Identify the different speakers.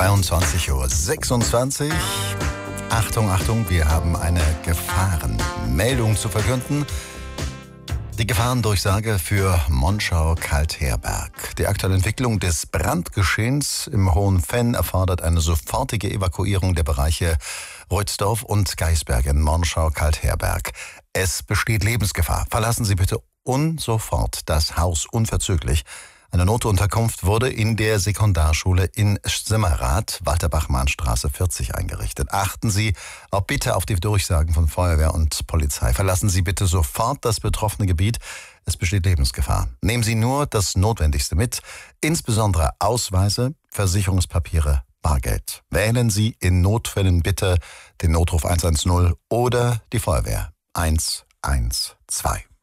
Speaker 1: 22:26 Uhr. Achtung, Achtung, wir haben eine Gefahrenmeldung zu verkünden. Die Gefahrendurchsage für Monschau-Kaltherberg. Die aktuelle Entwicklung des Brandgeschehens im Hohen Venn erfordert eine sofortige Evakuierung der Bereiche Rötsdorf und Geisberg in Monschau-Kaltherberg. Es besteht Lebensgefahr. Verlassen Sie bitte sofort das Haus unverzüglich. Eine Notunterkunft wurde in der Sekundarschule in Simmerath, Walterbachmannstraße 40 eingerichtet. Achten Sie auch bitte auf die Durchsagen von Feuerwehr und Polizei. Verlassen Sie bitte sofort das betroffene Gebiet. Es besteht Lebensgefahr. Nehmen Sie nur das Notwendigste mit, insbesondere Ausweise, Versicherungspapiere, Bargeld. Wählen Sie in Notfällen bitte den Notruf 110 oder die Feuerwehr 112.